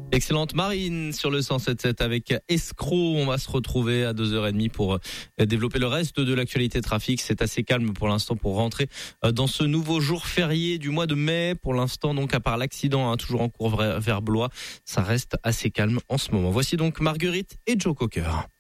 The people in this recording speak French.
Excellente Marine sur le 107.7 avec Escroc. On va se retrouver à 2h30 pour développer le reste de l'actualité trafic. C'est assez calme pour l'instant pour rentrer dans ce nouveau jour férié du mois de mai. Pour l'instant, donc, à part l'accident, toujours en cours vers Blois, ça reste assez calme en ce moment. Voici donc Marguerite et Joe Cocker.